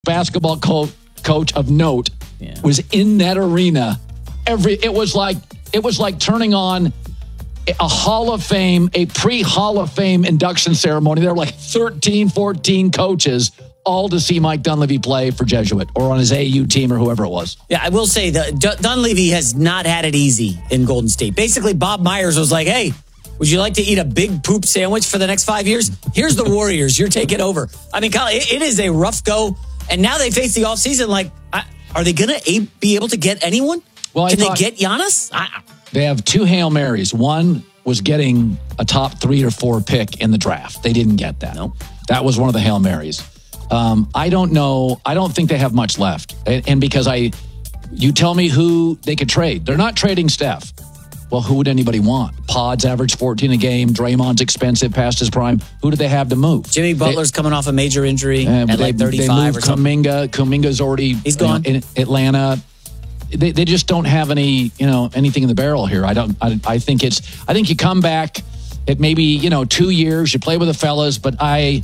basketball coach of note was in that arena. It was like turning on a Hall of Fame, a pre-Hall of Fame induction ceremony. There were like 13, 14 coaches all to see Mike Dunleavy play for Jesuit or on his AU team or whoever it was. Yeah, I will say that Dunleavy has not had it easy in Golden State. Basically, Bob Myers was like, hey, would you like to eat a big poop sandwich for the next 5 years? Here's the Warriors. You're taking over. I mean, Kyle, it is a rough go. And now they face the offseason. Like, are they going to be able to get anyone? Well, Can they get Giannis? They have two Hail Marys. One was getting a top 3 or 4 pick in the draft. They didn't get that. No. That was one of the Hail Marys. I don't know. I don't think they have much left. And because you tell me who they could trade. They're not trading Steph. Well, who would anybody want? Pods average 14 a game. Draymond's expensive past his prime. Who do they have to move? Jimmy Butler's coming off a major injury at like 35 or something. Kuminga's already He's gone. In Atlanta. They just don't have anything in the barrel here. I think you come back at maybe 2 years. You play with the fellas, but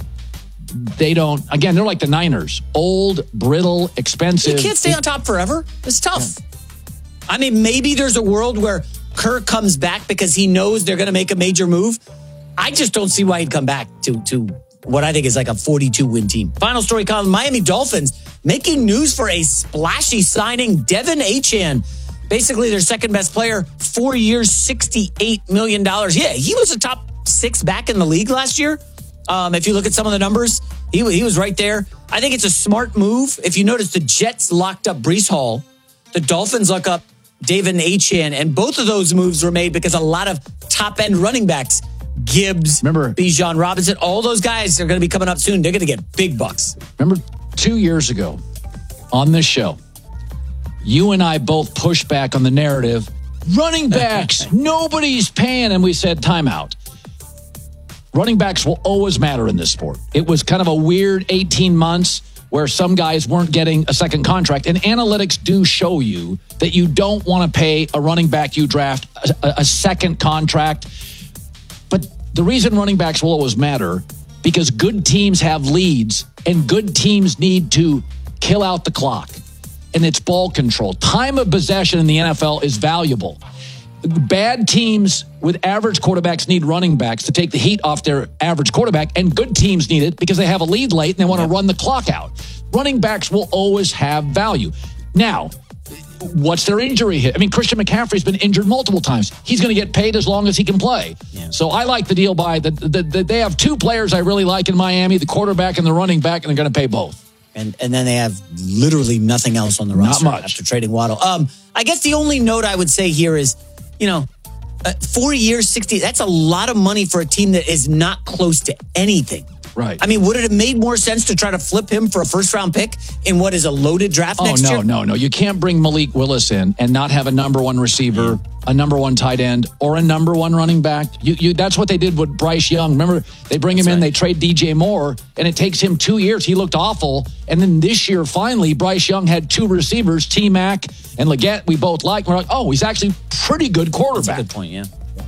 they don't. Again, they're like the Niners, old, brittle, expensive. You can't stay on top forever. It's tough. Yeah. I mean, maybe there's a world where Kerr comes back because he knows they're going to make a major move. I just don't see why he'd come back to what I think is like a 42-win team. Final story, Colin. Miami Dolphins making news for a splashy signing, Devin Achane. Basically, their second-best player, 4 years, $68 million. Yeah, he was a top 6 back in the league last year. If you look at some of the numbers, he was right there. I think it's a smart move. If you notice, the Jets locked up Breece Hall. The Dolphins lock up Devin Achane, and both of those moves were made because a lot of top-end running backs, Gibbs, Bijan Robinson, all those guys are going to be coming up soon. They're going to get big bucks. Remember 2 years ago on this show, you and I both pushed back on the narrative, running backs, nobody's paying, and we said timeout. Running backs will always matter in this sport. It was kind of a weird 18 months where some guys weren't getting a second contract. And analytics do show you that you don't want to pay a running back you draft a second contract. But the reason running backs will always matter, because good teams have leads and good teams need to kill out the clock. And it's ball control. Time of possession in the NFL is valuable. Bad teams with average quarterbacks need running backs to take the heat off their average quarterback, and good teams need it because they have a lead late and they want to run the clock out. Running backs will always have value. Now, what's their injury hit? I mean, Christian McCaffrey's been injured multiple times. He's going to get paid as long as he can play. Yeah. So I like the deal by they have 2 players I really like in Miami, the quarterback and the running back, and they're going to pay both. And then they have literally nothing else on the roster. Not much. After trading Waddle. I guess the only note I would say here is, 4 years, 60, that's a lot of money for a team that is not close to anything. Right. I mean, would it have made more sense to try to flip him for a first-round pick in what is a loaded draft next year? No. You can't bring Malik Willis in and not have a number 1 receiver, a number 1 tight end, or a number 1 running back. That's what they did with Bryce Young. Remember, they bring him in, they trade DJ Moore, and it takes him 2 years. He looked awful. And then this year, finally, Bryce Young had 2 receivers, T-Mac and Leggett, we both like. We're like, he's actually pretty good quarterback. That's a good point, yeah.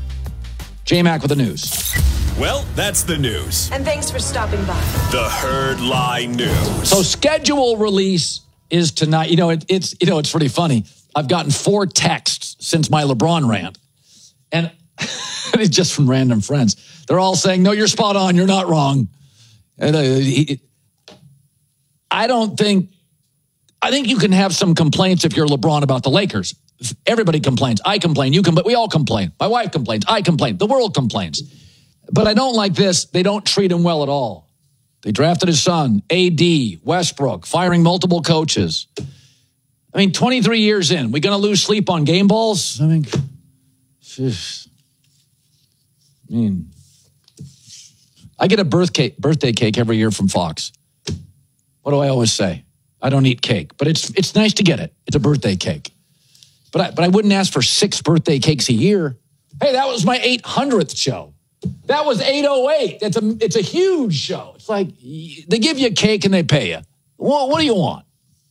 J-Mac with the news. Well, that's the news. And thanks for stopping by. The Herd Lie News. So schedule release is tonight. It's pretty funny. I've gotten 4 texts since my LeBron rant. And it's just from random friends. They're all saying, no, you're spot on. You're not wrong. And I think you can have some complaints if you're LeBron about the Lakers. Everybody complains. I complain. You complain. We all complain. My wife complains. I complain. The world complains. But I don't like this. They don't treat him well at all. They drafted his son, AD, Westbrook, firing multiple coaches. I mean, 23 years in, we going to lose sleep on game balls? I mean, I get a birthday cake every year from Fox. What do I always say? I don't eat cake, but it's nice to get it. It's a birthday cake. But I wouldn't ask for 6 birthday cakes a year. Hey, that was my 800th show. That was 808. It's a huge show. It's like they give you a cake and they pay you. Well, what do you want?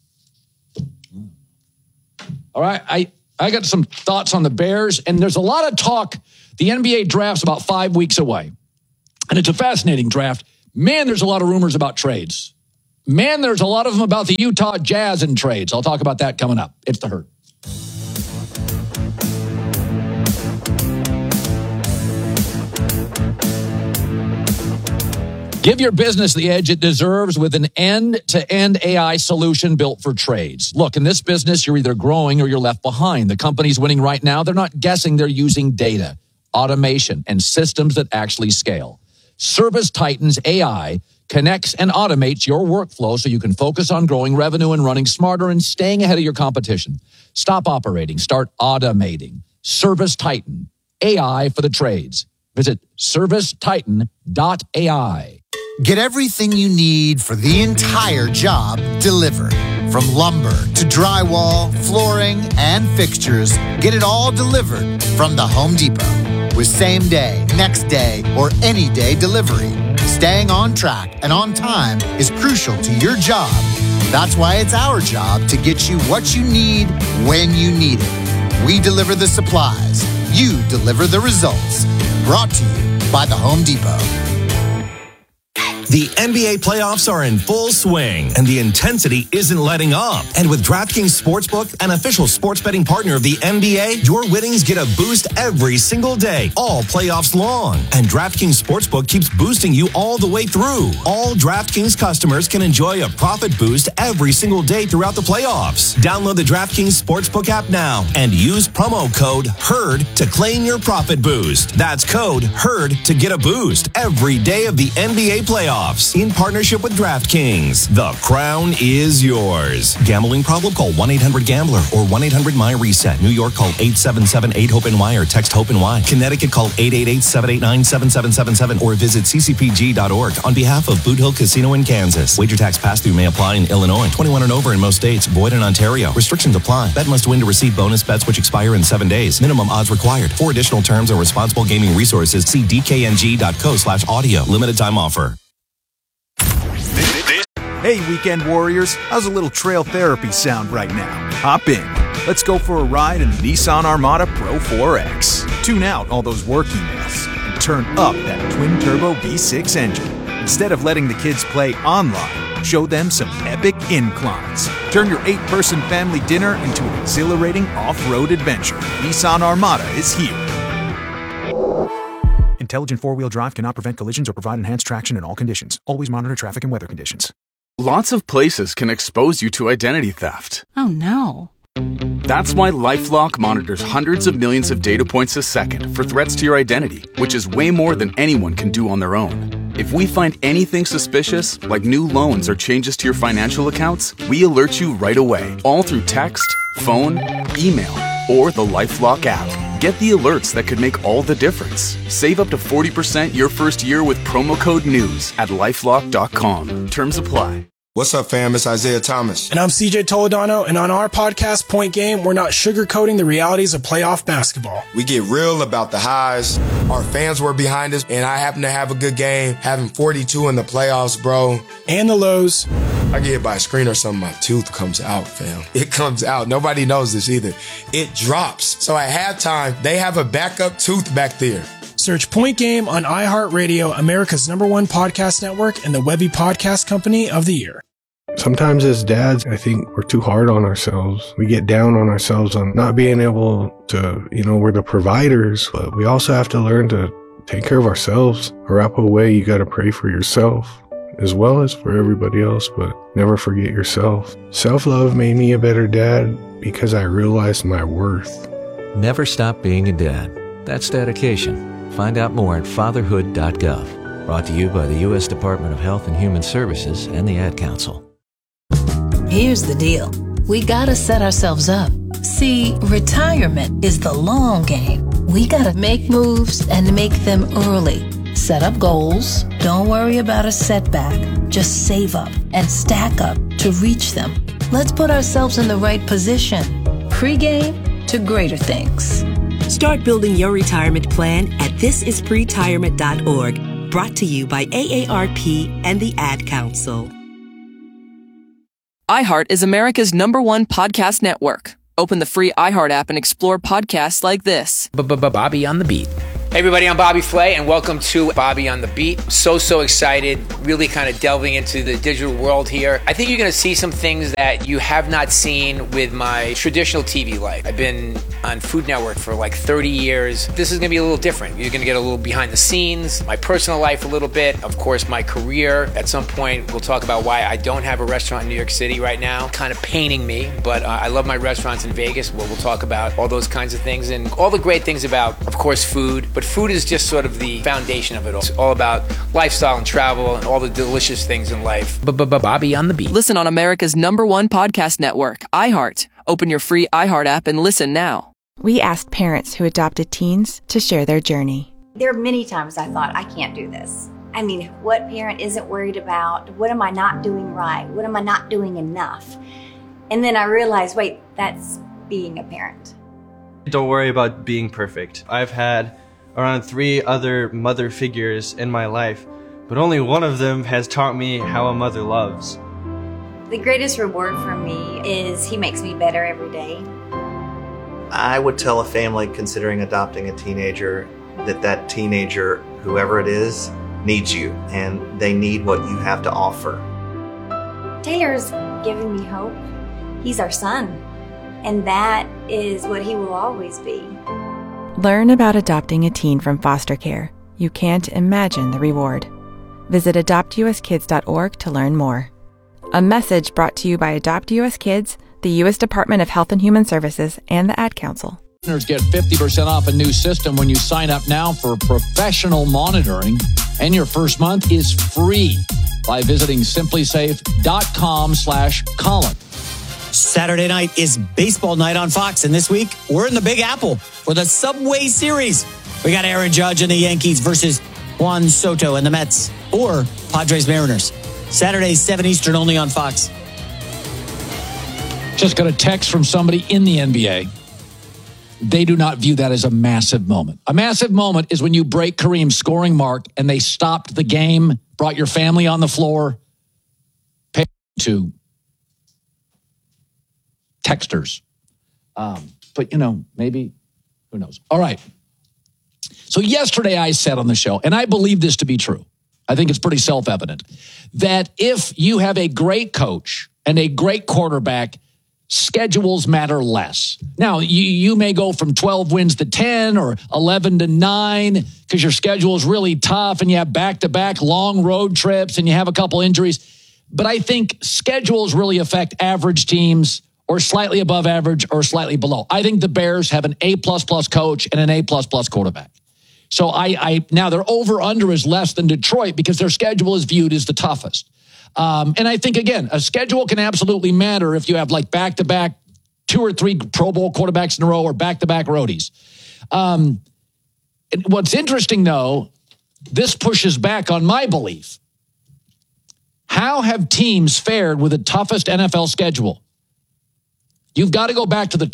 All right, I got some thoughts on the Bears, and there's a lot of talk. The NBA draft's about 5 weeks away, and it's a fascinating draft. Man, there's a lot of rumors about trades. Man, there's a lot of them about the Utah Jazz in trades. I'll talk about that coming up. It's The Herd. Give your business the edge it deserves with an end-to-end AI solution built for trades. Look, in this business, you're either growing or you're left behind. The companies winning right now, they're not guessing, they're using data, automation, and systems that actually scale. ServiceTitan's AI connects and automates your workflow so you can focus on growing revenue and running smarter and staying ahead of your competition. Stop operating. Start automating. ServiceTitan, AI for the trades. Visit servicetitan.ai. Get everything you need for the entire job delivered. From lumber to drywall, flooring, and fixtures, get it all delivered from the Home Depot. With same day, next day, or any day delivery. Staying on track and on time is crucial to your job. That's why it's our job to get you what you need when you need it. We deliver the supplies. You deliver the results. Brought to you by the Home Depot. The NBA playoffs are in full swing, and the intensity isn't letting up. And with DraftKings Sportsbook, an official sports betting partner of the NBA, your winnings get a boost every single day, all playoffs long. And DraftKings Sportsbook keeps boosting you all the way through. All DraftKings customers can enjoy a profit boost every single day throughout the playoffs. Download the DraftKings Sportsbook app now and use promo code HERD to claim your profit boost. That's code HERD to get a boost every day of the NBA playoffs. In partnership with DraftKings. The crown is yours. Gambling problem? Call 1-800-GAMBLER or 1-800-MY-RESET. New York, call 877-8-HOPE-NY or text HOPE-NY. Connecticut, call 888-789-7777 or visit ccpg.org on behalf of Boot Hill Casino in Kansas. Wager tax pass-through may apply in Illinois. 21 and over in most states. Void in Ontario. Restrictions apply. Bet must win to receive bonus bets which expire in 7 days. Minimum odds required. For additional terms and responsible gaming resources, see dkng.co/audio. Limited time offer. Hey, weekend warriors, how's a little trail therapy sound right now? Hop in. Let's go for a ride in the Nissan Armada Pro 4X. Tune out all those work emails and turn up that twin-turbo V6 engine. Instead of letting the kids play online, show them some epic inclines. Turn your 8-person family dinner into an exhilarating off-road adventure. Nissan Armada is here. Intelligent four-wheel drive cannot prevent collisions or provide enhanced traction in all conditions. Always monitor traffic and weather conditions. Lots of places can expose you to identity theft. Oh no. That's why LifeLock monitors hundreds of millions of data points a second for threats to your identity, which is way more than anyone can do on their own. If we find anything suspicious, like new loans or changes to your financial accounts, we alert you right away, all through text, phone, email, or the LifeLock app. Get the alerts that could make all the difference. Save up to 40% your first year with promo code NEWS at LifeLock.com. Terms apply. What's up, fam? It's Isaiah Thomas. And I'm CJ Toledano, and on our podcast, Point Game, we're not sugarcoating the realities of playoff basketball. We get real about the highs. Our fans were behind us, and I happen to have a good game, having 42 in the playoffs, bro. And the lows. I get hit by a screen or something, my tooth comes out, fam. It comes out. Nobody knows this either. It drops. So at halftime, they have a backup tooth back there. Search Point Game on iHeartRadio, America's #1 podcast network, and the Webby Podcast Company of the Year. Sometimes as dads, I think we're too hard on ourselves. We get down on ourselves on not being able to, we're the providers, but we also have to learn to take care of ourselves. Arapahoe way, you got to pray for yourself as well as for everybody else, but never forget yourself. Self-love made me a better dad because I realized my worth. Never stop being a dad. That's dedication. Find out more at fatherhood.gov. Brought to you by the U.S. Department of Health and Human Services and the Ad Council. Here's the deal. We gotta set ourselves up. See, retirement is the long game. We gotta make moves and make them early. Set up goals. Don't worry about a setback. Just save up and stack up to reach them. Let's put ourselves in the right position. Pre-game to greater things. Start building your retirement plan at thisispretirement.org. Brought to you by AARP and the Ad Council. iHeart is America's #1 podcast network. Open the free iHeart app and explore podcasts like this. Bobby on the Beat. Hey everybody, I'm Bobby Flay and welcome to Bobby on the Beat. So excited, really kind of delving into the digital world here. I think you're going to see some things that you have not seen with my traditional TV life. I've been on Food Network for like 30 years. This is going to be a little different. You're going to get a little behind the scenes, my personal life a little bit, of course my career. At some point we'll talk about why I don't have a restaurant in New York City right now, kind of paining me, but I love my restaurants in Vegas. We'll talk about all those kinds of things and all the great things about, of course, food. But food is just sort of the foundation of it all. It's all about lifestyle and travel and all the delicious things in life. Bobby on the Beat. Listen on America's #1 podcast network, iHeart. Open your free iHeart app and listen now. We asked parents who adopted teens to share their journey. There are many times I thought, I can't do this. I mean, what parent isn't worried about? What am I not doing right? What am I not doing enough? And then I realized, wait, that's being a parent. Don't worry about being perfect. I've had around 3 other mother figures in my life, but only one of them has taught me how a mother loves. The greatest reward for me is he makes me better every day. I would tell a family considering adopting a teenager that teenager, whoever it is, needs you, and they need what you have to offer. Taylor's given me hope. He's our son, and that is what he will always be. Learn about adopting a teen from foster care. You can't imagine the reward. Visit adoptuskids.org to learn more. A message brought to you by Adopt US Kids, the U.S. Department of Health and Human Services, and the Ad Council. Listeners get 50% off a new system when you sign up now for professional monitoring, and your first month is free by visiting simplysafe.com/Colin. Saturday night is baseball night on Fox, and this week we're in the Big Apple for the Subway Series. We got Aaron Judge and the Yankees versus Juan Soto and the Mets, or Padres Mariners. Saturday, 7 Eastern, only on Fox. Just got a text from somebody in the NBA. They do not view that as a massive moment. A massive moment is when you break Kareem's scoring mark and they stopped the game, brought your family on the floor, paid to texters. But, maybe, who knows? All right. So yesterday I said on the show, and I believe this to be true, I think it's pretty self-evident, that if you have a great coach and a great quarterback, schedules matter less. Now, you may go from 12 wins to 10 or 11 to 9 because your schedule is really tough and you have back-to-back long road trips and you have a couple injuries. But I think schedules really affect average teams or slightly above average or slightly below. I think the Bears have an A++ coach and an A++ quarterback. So now their over-under is less than Detroit because their schedule is viewed as the toughest. And I think, again, a schedule can absolutely matter if you have like back-to-back 2 or 3 Pro Bowl quarterbacks in a row or back-to-back roadies. What's interesting, though, this pushes back on my belief. How have teams fared with the toughest NFL schedule? You've got to go back to the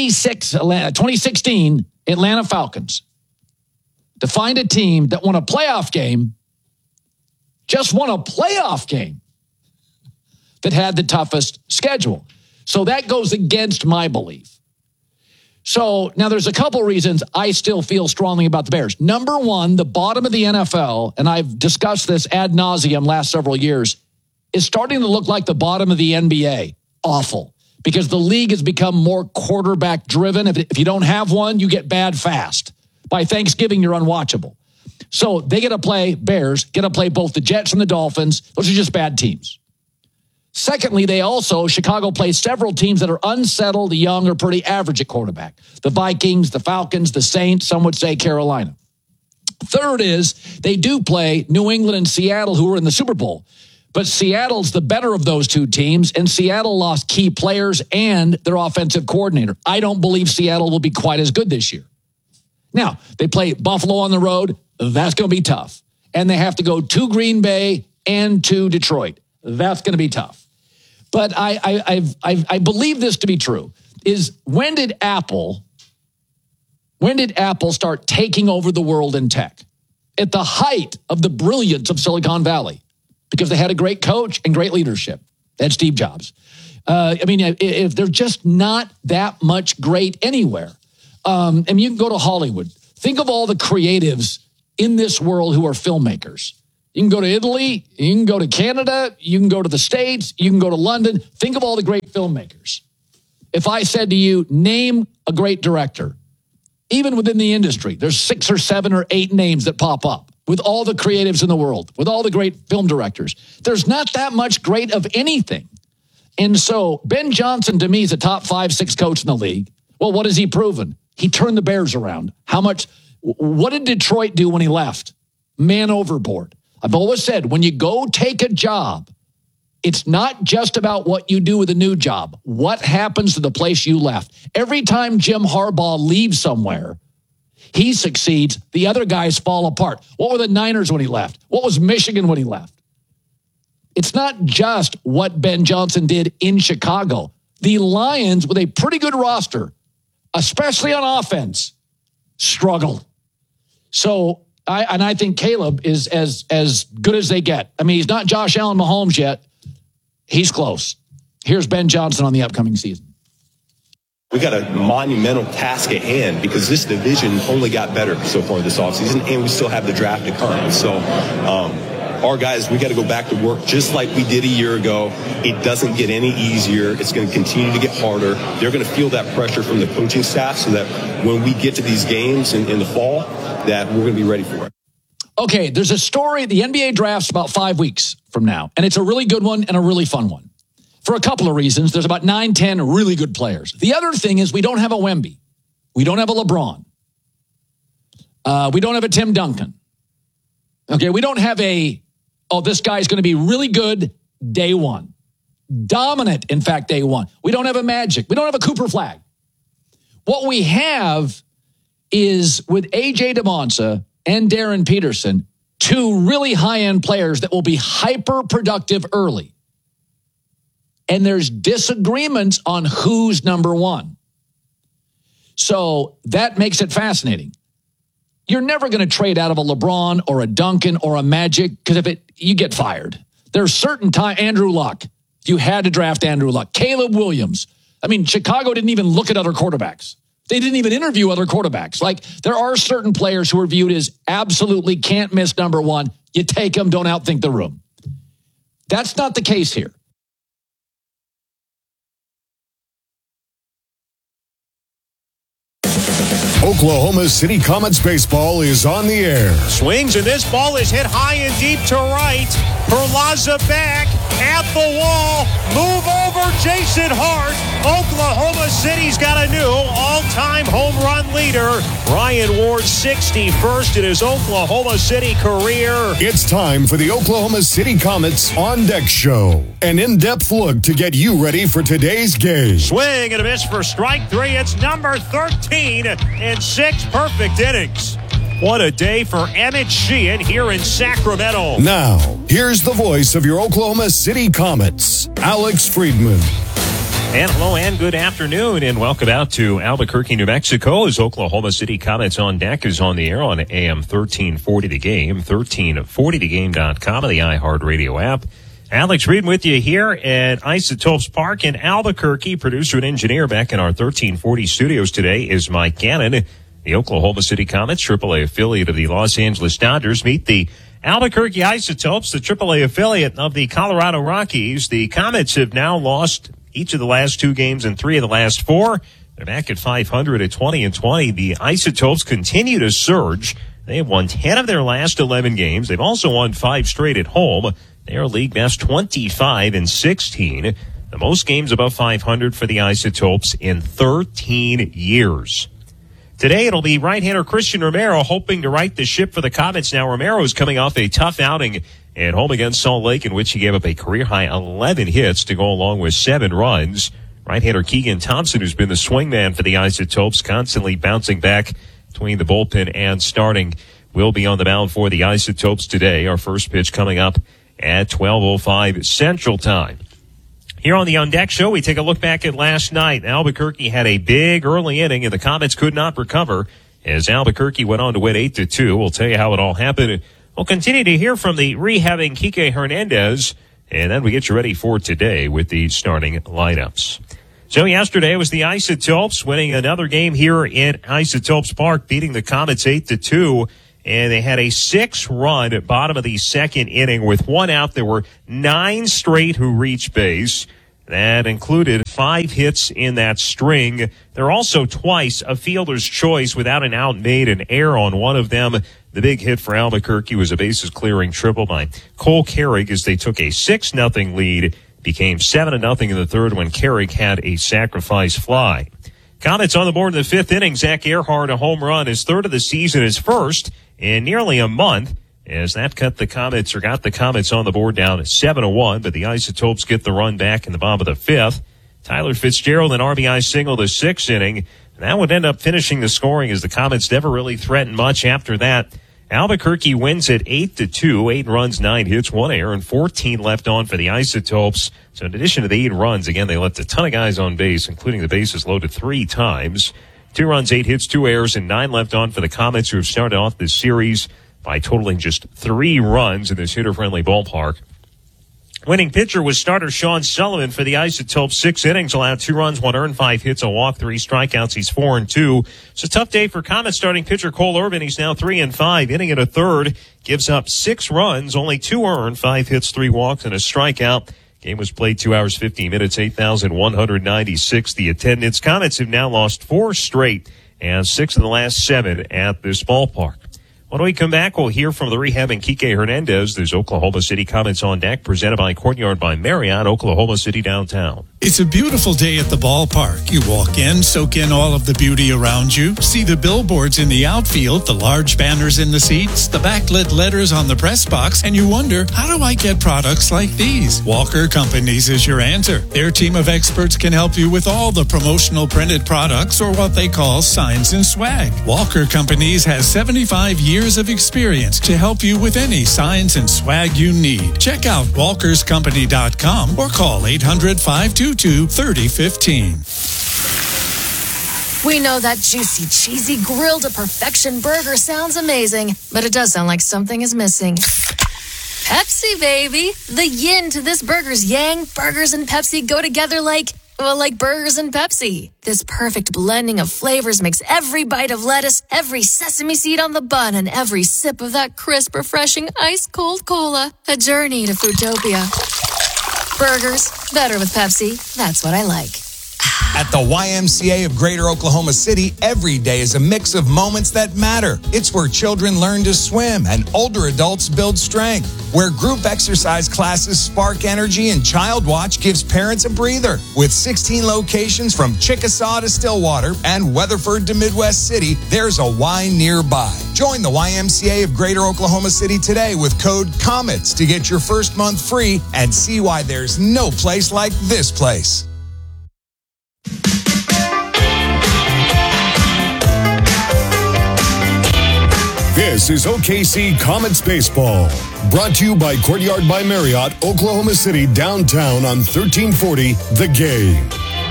2016 Atlanta Falcons to find a team that won a playoff game, just won a playoff game, that had the toughest schedule. So that goes against my belief. So now there's a couple reasons I still feel strongly about the Bears. Number one, the bottom of the NFL, and I've discussed this ad nauseum last several years, is starting to look like the bottom of the NBA. Awful. Because the league has become more quarterback driven. If you don't have one, you get bad fast. By Thanksgiving, you're unwatchable. So they Bears get to play both the Jets and the Dolphins. Those are just bad teams. Secondly, Chicago plays several teams that are unsettled, young, or pretty average at quarterback. The Vikings, the Falcons, the Saints, some would say Carolina. Third is they do play New England and Seattle, who are in the Super Bowl. But Seattle's the better of those two teams, and Seattle lost key players and their offensive coordinator. I don't believe Seattle will be quite as good this year. Now, they play Buffalo on the road. That's going to be tough. And they have to go to Green Bay and to Detroit. That's going to be tough. But I believe this to be true, is when did Apple start taking over the world in tech? At the height of the brilliance of Silicon Valley, because they had a great coach and great leadership. That's Steve Jobs. If they're just not that much great anywhere. You can go to Hollywood. Think of all the creatives in this world who are filmmakers. You can go to Italy, you can go to Canada, you can go to the States, you can go to London. Think of all the great filmmakers. If I said to you, name a great director, even within the industry, there's 6 or 7 or 8 names that pop up with all the creatives in the world, with all the great film directors. There's not that much great of anything. And so Ben Johnson, to me, is a top 5-6 coach in the league. Well, what has he proven? He turned the Bears around. What did Detroit do when he left? Man overboard. I've always said, when you go take a job, it's not just about what you do with a new job. What happens to the place you left? Every time Jim Harbaugh leaves somewhere, he succeeds. The other guys fall apart. What were the Niners when he left? What was Michigan when he left? It's not just what Ben Johnson did in Chicago. The Lions, with a pretty good roster, especially on offense, struggle. So, I think Caleb is as good as they get. I mean, he's not Josh Allen Mahomes yet. He's close. Here's Ben Johnson on the upcoming season. We got a monumental task at hand because this division only got better so far this offseason, and we still have the draft to come. So our guys, we got to go back to work just like we did a year ago. It doesn't get any easier. It's going to continue to get harder. They're going to feel that pressure from the coaching staff so that when we get to these games in the fall, that we're going to be ready for it. Okay, there's a story. The NBA draft's about 5 weeks from now, and it's a really good one and a really fun one. For a couple of reasons. There's about 9-10 really good players. The other thing is we don't have a Wemby. We don't have a LeBron. We don't have a Tim Duncan. Okay, we don't have this guy's going to be really good day one. Dominant, in fact, day one. We don't have a Magic. We don't have a Cooper Flag. What we have is with A.J. DeMonsa and Darren Peterson, 2 really high-end players that will be hyper-productive early. And there's disagreements on who's number 1. So that makes it fascinating. You're never going to trade out of a LeBron or a Duncan or a Magic because you get fired. There's certain time. Andrew Luck, you had to draft Andrew Luck. Caleb Williams. I mean, Chicago didn't even look at other quarterbacks. They didn't even interview other quarterbacks. Like, there are certain players who are viewed as absolutely can't miss number 1. You take them, don't outthink the room. That's not the case here. Oklahoma City Comets baseball is on the air. Swings, and this ball is hit high and deep to right. Perlaza back at the wall. Move over, Jason Hart. Oklahoma City's got a new all-time home run leader. Ryan Ward's 61st in his Oklahoma City career. It's time for the Oklahoma City Comets On Deck Show. An in-depth look to get you ready for today's game. Swing and a miss for strike 3. It's number 13 in 6 perfect innings. What a day for Emmett Sheehan here in Sacramento. Now, here's the voice of your Oklahoma City Comets, Alex Friedman. And hello and good afternoon, and welcome out to Albuquerque, New Mexico, as Oklahoma City Comets On Deck is on the air on AM 1340 The Game, 1340thegame.com, and the iHeartRadio app. Alex Friedman with you here at Isotopes Park in Albuquerque. Producer and engineer back in our 1340 studios today is Mike Gannon. The Oklahoma City Comets, AAA affiliate of the Los Angeles Dodgers, meet the Albuquerque Isotopes, the AAA affiliate of the Colorado Rockies. The Comets have now lost each of the last 2 games and 3 of the last 4. They're back at 500 at 20-20. The Isotopes continue to surge. They have won 10 of their last 11 games. They've also won 5 straight at home. They are league best 25-16. The most games above 500 for the Isotopes in 13 years. Today, it'll be right-hander Christian Romero hoping to right the ship for the Comets. Now, Romero is coming off a tough outing at home against Salt Lake, in which he gave up a career-high 11 hits to go along with 7 runs. Right-hander Keegan Thompson, who's been the swingman for the Isotopes, constantly bouncing back between the bullpen and starting, will be on the mound for the Isotopes today. Our first pitch coming up at 12:05 Central Time. Here on the On Deck Show, we take a look back at last night. Albuquerque had a big early inning, and the Comets could not recover as Albuquerque went on to win 8-2. We'll tell you how it all happened. We'll continue to hear from the rehabbing Kike Hernandez, and then we get you ready for today with the starting lineups. So yesterday was the Isotopes winning another game here in Isotopes Park, beating the Comets 8-2. And they had a 6-run at bottom of the second inning with one out. There were 9 straight who reached base. That included 5 hits in that string. There also twice a fielder's choice without an out made, an error on one of them. The big hit for Albuquerque was a bases clearing triple by Cole Carrig as they took a 6-0 lead. Became 7-0 in the third when Carrig had a sacrifice fly. Comets on the board in the 5th inning. Zach Earhart, a home run, his third of the season, his first in nearly a month, as that got the Comets on the board down at 7-1, but the Isotopes get the run back in the bottom of the 5th. Tyler Fitzgerald, an RBI single the 6th inning. And that would end up finishing the scoring as the Comets never really threatened much after that. Albuquerque wins at 8-2, 8 runs, 9 hits, 1 error, and 14 left on for the Isotopes. So in addition to the 8 runs, again, they left a ton of guys on base, including the bases loaded 3 times. 2 runs, 8 hits, 2 errors, and 9 left on for the Comets, who have started off this series by totaling just 3 runs in this hitter-friendly ballpark. Winning pitcher was starter Sean Sullivan for the Isotopes. 6 innings, allowed 2 runs, 1 earned, 5 hits, a walk, 3 strikeouts. He's 4-2. It's a tough day for Comets starting pitcher Cole Irvin. He's now 3-5. Inning and a third, gives up 6 runs, only 2 earned, 5 hits, 3 walks, and a strikeout. Game was played 2 hours, 15 minutes, 8,196. The attendance. Comets have now lost 4 straight and 6 of the last 7 at this ballpark. When we come back, we'll hear from the rehab and Kike Hernandez. There's Oklahoma City Comets on deck, presented by Courtyard by Marriott, Oklahoma City downtown. It's a beautiful day at the ballpark. You walk in, soak in all of the beauty around you, see the billboards in the outfield, the large banners in the seats, the backlit letters on the press box, and you wonder, how do I get products like these? Walker Companies is your answer. Their team of experts can help you with all the promotional printed products, or what they call signs and swag. Walker Companies has 75 years of experience to help you with any signs and swag you need. Check out walkerscompany.com or call 800-522-3015. We know that juicy, cheesy, grilled to perfection burger sounds amazing, but it does sound like something is missing. Pepsi, baby! The yin to this burger's yang. Burgers and Pepsi go together like burgers and Pepsi. This perfect blending of flavors makes every bite of lettuce, every sesame seed on the bun, and every sip of that crisp, refreshing, ice-cold cola a journey to Foodtopia. Burgers, better with Pepsi. That's what I like. At the YMCA of Greater Oklahoma City, every day is a mix of moments that matter. It's where children learn to swim and older adults build strength, where group exercise classes spark energy and Child Watch gives parents a breather. With 16 locations from Chickasaw to Stillwater and Weatherford to Midwest City, there's a Y nearby. Join the YMCA of Greater Oklahoma City today with code COMETS to get your first month free and see why there's no place like this place. This is OKC Comets Baseball, brought to you by Courtyard by Marriott, Oklahoma City, downtown on 1340 The Game.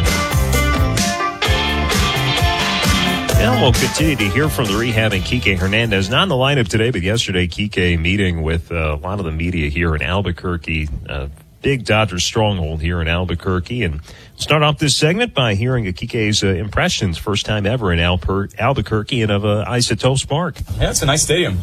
Now we'll continue to hear from the rehab and Kike Hernandez. Not in the lineup today, but yesterday Kike meeting with a lot of the media here in Albuquerque. Big Dodgers stronghold here in Albuquerque. And start off this segment by hearing Kike's impressions, first time ever in Albuquerque and of Isotopes Park. Yeah, it's a nice stadium.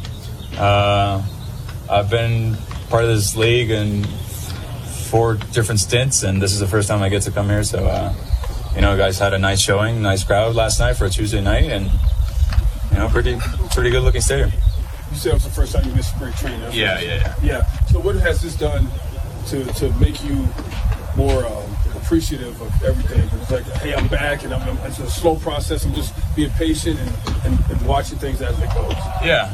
I've been part of this league in 4 different stints, and this is the first time I get to come here. So, guys had a nice showing, nice crowd last night for a Tuesday night, and, pretty good looking stadium. You said it was the first time you missed spring training. Yeah. So what has this done to make you more appreciative of everything? It's like, hey, I'm back, and it's a slow process. I'm just being patient and watching things as they go. Yeah.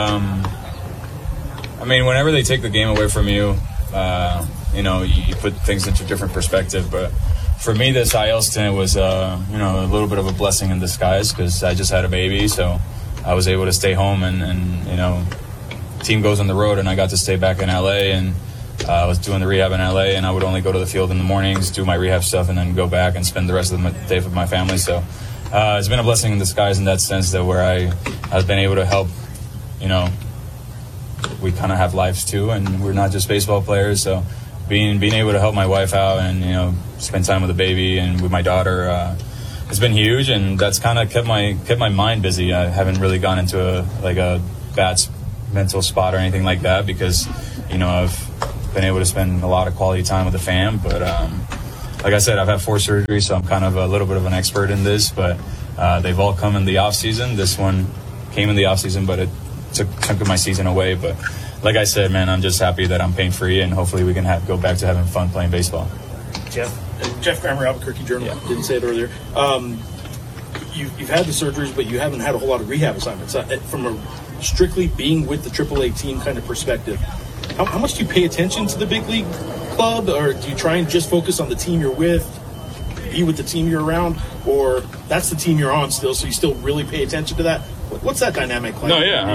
Whenever they take the game away from you, you put things into different perspective. But for me, this IL stint was, a little bit of a blessing in disguise because I just had a baby, so I was able to stay home and team goes on the road, and I got to stay back in LA, and I was doing the rehab in LA, and I would only go to the field in the mornings, do my rehab stuff, and then go back and spend the rest of the day with my family. So it's been a blessing in disguise in that sense, that where I've been able to help, we kind of have lives too, and we're not just baseball players. So being able to help my wife out and, you know, spend time with the baby and with my daughter has been huge, and that's kind of kept my mind busy. I haven't really gone into a bad mental spot or anything like that because, you know, I've been able to spend a lot of quality time with the fam. But like I said, I've had 4 surgeries, so I'm kind of a little bit of an expert in this. But they've all come in the off season. This one came in the off season, but it took a chunk of my season away. But like I said, man, I'm just happy that I'm pain free, and hopefully we can go back to having fun playing baseball. Jeff Grammer, Albuquerque Journal. Yeah. Didn't say it earlier. You've had the surgeries, but you haven't had a whole lot of rehab assignments. From a strictly being with the AAA team kind of perspective, how much do you pay attention to the big league club, or do you try and just focus on the team you're with, be with the team you're around, or that's the team you're on still, so you still really pay attention to that? What's that dynamic like? No, yeah. I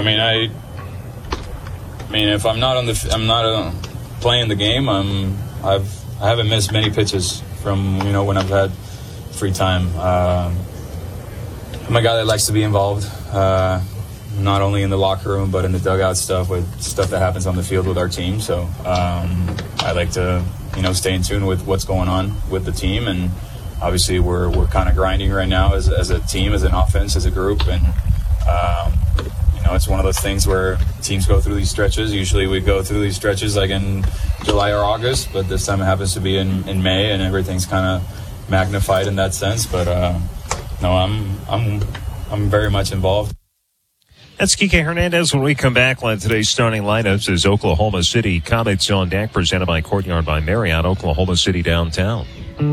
mean, if I'm not playing the game, I haven't missed many pitches from, you know, when I've had free time. I'm a guy that likes to be involved, not only in the locker room but in the dugout stuff that happens on the field with our team. So I like to, you know, stay in tune with what's going on with the team, and obviously we're kind of grinding right now as a team, as an offense, as a group, and you know, it's one of those things where teams go through these stretches. Usually we go through these stretches like in July or August, but this time it happens to be in May, and everything's kind of magnified in that sense. But no, I'm very much involved. That's Kike Hernandez. When we come back, today's starting lineups is Oklahoma City Comets on deck, presented by Courtyard by Marriott, Oklahoma City downtown.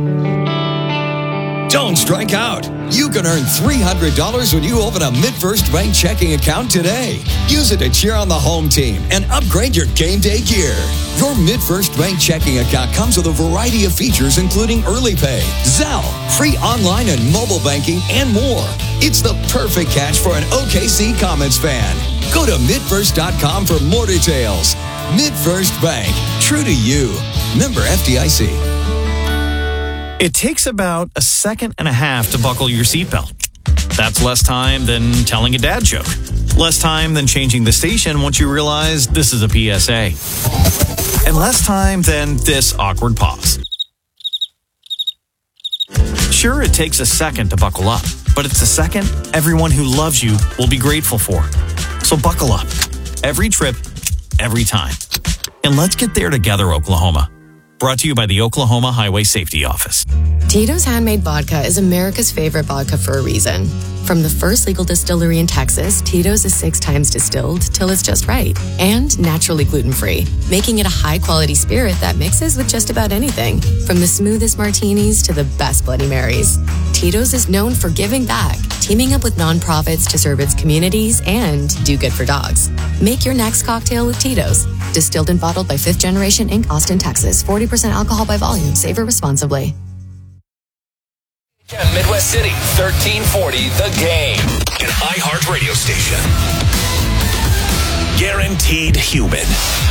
Don't strike out. You can earn $300 when you open a MidFirst Bank checking account today. Use it to cheer on the home team and upgrade your game day gear. Your MidFirst Bank checking account comes with a variety of features, including early pay, Zelle, free online and mobile banking, and more. It's the perfect catch for an OKC Comets fan. Go to midfirst.com for more details. MidFirst Bank, true to you. Member FDIC. It takes about a second and a half to buckle your seatbelt. That's less time than telling a dad joke. Less time than changing the station once you realize this is a PSA. And less time than this awkward pause. Sure, it takes a second to buckle up, but it's a second everyone who loves you will be grateful for. So buckle up. Every trip, every time. And let's get there together, Oklahoma. Brought to you by the Oklahoma Highway Safety Office. Tito's Handmade Vodka is America's favorite vodka for a reason. From the first legal distillery in Texas, Tito's is 6 times distilled till it's just right and naturally gluten-free, making it a high-quality spirit that mixes with just about anything, from the smoothest martinis to the best Bloody Marys. Tito's is known for giving back, teaming up with nonprofits to serve its communities and do good for dogs. Make your next cocktail with Tito's. Distilled and bottled by 5th Generation Inc., Austin, Texas. 40% alcohol by volume. Savor responsibly. Midwest City, 1340 The Game. An iHeart radio station. Guaranteed human.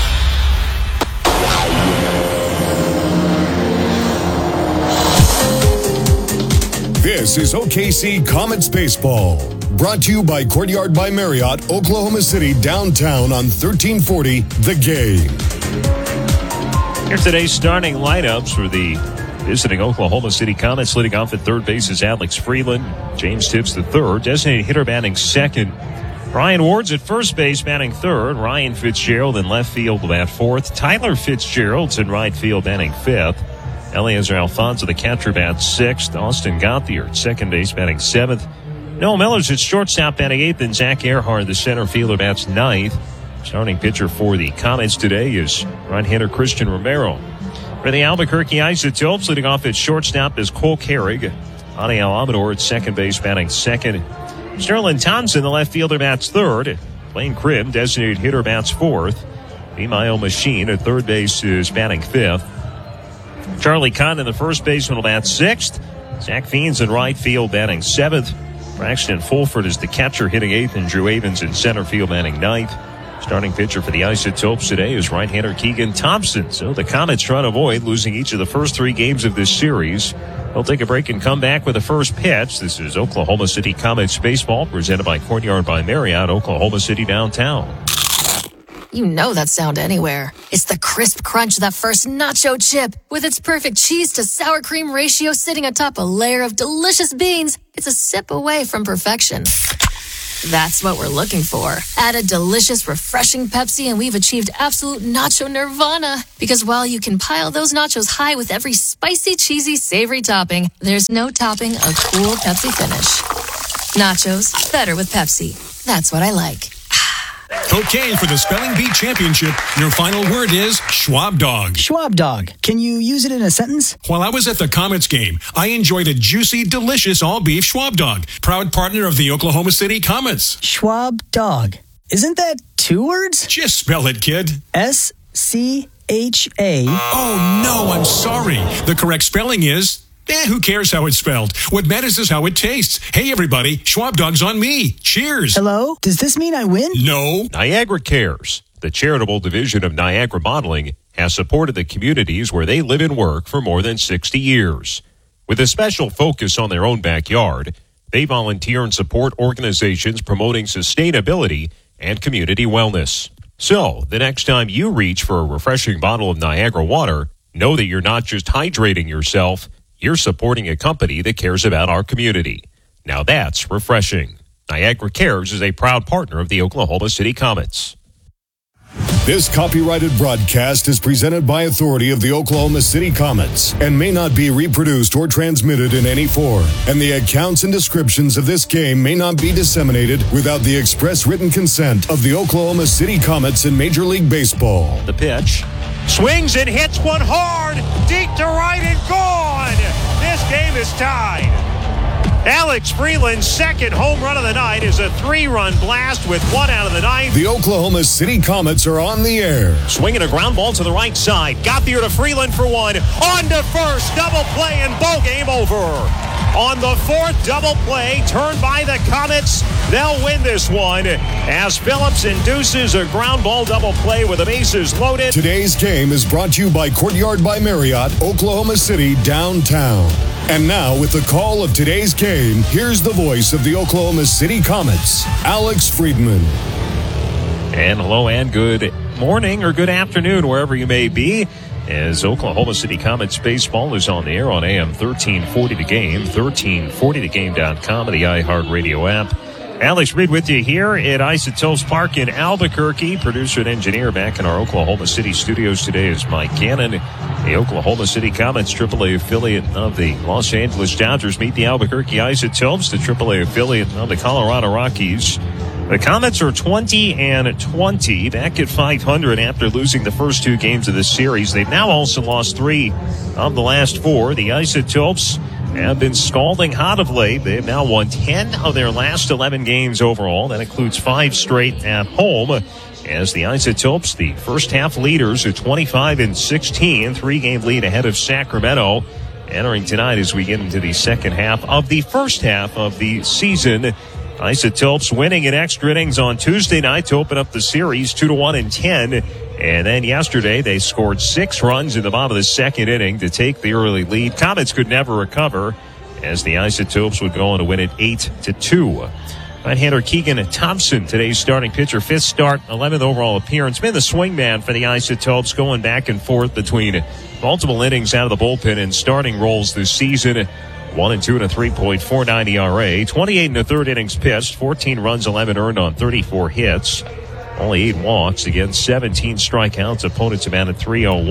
This is OKC Comets Baseball. Brought to you by Courtyard by Marriott, Oklahoma City, downtown on 1340 The Game. Here's today's starting lineups for the visiting Oklahoma City Comets. Leading off at third base is Alex Freeland. James Tibbs the third. Designated hitter batting second. Ryan Ward's at first base batting third. Ryan Fitzgerald in left field bat fourth. Tyler Fitzgerald's in right field batting fifth. Eliezer Alfonso, the catcher, bats sixth. Austin Gauthier at second base batting seventh. Noah Miller's at shortstop batting eighth. And Zach Earhart, the center fielder, bats ninth. Starting pitcher for the Comets today is right-hander Christian Romero. For the Albuquerque Isotopes, leading off at shortstop is Cole Carrig. Aniel Amador at second base batting second. Sterling Thompson, the left fielder, bats third. Lane Cribb, designated hitter, bats fourth. Email Machine at third base is batting fifth. Charlie Condon, the first baseman, will bat sixth. Zach Fiends in right field batting seventh. Braxton Fulford is the catcher, hitting eighth, and Drew Avens in center field batting ninth. Starting pitcher for the Isotopes today is right-hander Keegan Thompson. So the Comets trying to avoid losing each of the first 3 games of this series. They'll take a break and come back with the first pitch. This is Oklahoma City Comets baseball, presented by Courtyard by Marriott, Oklahoma City downtown. You know that sound anywhere. It's the crisp crunch of that first nacho chip. With its perfect cheese to sour cream ratio sitting atop a layer of delicious beans, it's a sip away from perfection. That's what we're looking for. Add a delicious, refreshing Pepsi and we've achieved absolute nacho nirvana. Because while you can pile those nachos high with every spicy, cheesy, savory topping, there's no topping a cool Pepsi finish. Nachos, better with Pepsi. That's what I like. Okay, for the Spelling Bee Championship, your final word is Schwab Dog. Schwab Dog. Can you use it in a sentence? While I was at the Comets game, I enjoyed a juicy, delicious all-beef Schwab Dog. Proud partner of the Oklahoma City Comets. Schwab Dog. Isn't that 2 words? Just spell it, kid. S-C-H-A. Oh, no, I'm sorry. The correct spelling is... who cares how it's spelled? What matters is how it tastes. Hey, everybody, Schwab Dog's on me. Cheers. Hello? Does this mean I win? No. Niagara Cares, the charitable division of Niagara Bottling, has supported the communities where they live and work for more than 60 years. With a special focus on their own backyard, they volunteer and support organizations promoting sustainability and community wellness. So, the next time you reach for a refreshing bottle of Niagara water, know that you're not just hydrating yourself, you're supporting a company that cares about our community. Now that's refreshing. Niagara Cares is a proud partner of the Oklahoma City Comets. This copyrighted broadcast is presented by authority of the Oklahoma City Comets and may not be reproduced or transmitted in any form. And the accounts and descriptions of this game may not be disseminated without the express written consent of the Oklahoma City Comets in Major League Baseball. The pitch. Swings and hits one hard. Deep to right and gone. This game is tied. Alex Freeland's second home run of the night is a 3-run blast with 1 out of the 9th. The Oklahoma City Comets are on the air. Swinging a ground ball to the right side. Got there to Freeland for 1. On to first. Double play and ball game over. On the 4th double play, turned by the Comets. They'll win this one as Phillips induces a ground ball double play with the bases loaded. Today's game is brought to you by Courtyard by Marriott, Oklahoma City, downtown. And now, with the call of today's game, here's the voice of the Oklahoma City Comets, Alex Friedman. And hello and good morning or good afternoon, wherever you may be, as Oklahoma City Comets baseball is on the air on AM 1340 The Game, 1340thegame.com, and the iHeartRadio app. Alex Reed with you here at Isotopes Park in Albuquerque. Producer and engineer back in our Oklahoma City studios today is Mike Gannon. The Oklahoma City Comets, AAA affiliate of the Los Angeles Dodgers, meet the Albuquerque Isotopes, the AAA affiliate of the Colorado Rockies. The Comets are 20-20, back at 500 after losing the first 2 games of this series. They've now also lost 3 of the last 4. The Isotopes have been scalding hot of late. They've now won 10 of their last 11 games overall. That includes 5 straight at home. As the Isotopes, the first half leaders, are 25-16, 3-game lead ahead of Sacramento. Entering tonight as we get into the second half of the first half of the season. Isotopes winning in extra innings on Tuesday night to open up the series 2-1 in 10. And then yesterday they scored 6 runs in the bottom of the second inning to take the early lead. Comets could never recover as the Isotopes would go on to win it 8-2. Right-hander Keegan Thompson, today's starting pitcher, 5th start, 11th overall appearance. Been the swingman for the Isotopes, going back and forth between multiple innings out of the bullpen and starting roles this season. 1-2 and a 3.49 ERA. 28 in the third innings pitched. 14 runs, 11 earned on 34 hits. Only 8 walks against 17 strikeouts. Opponents have batted